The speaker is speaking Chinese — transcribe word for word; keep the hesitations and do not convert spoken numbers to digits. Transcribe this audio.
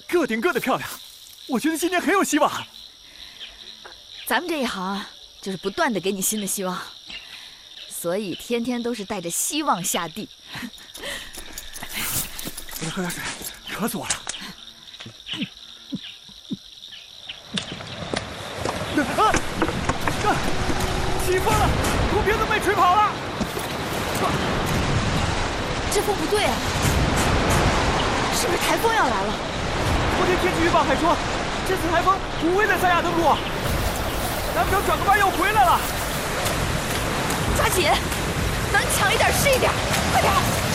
个顶个的漂亮，我觉得今年很有希望。 咱们这一行啊，就是不断的给你新的希望，所以天天都是带着希望下地。 我再喝点水，渴死我了。啊！啊！起风了，空瓶子被吹跑了。啊、 这风不对啊，是不是台风要来了？ 昨天天气预报还说，这次台风不会在三亚登陆，咱们要转个弯又回来了。 抓紧，能抢一点是一点，快点！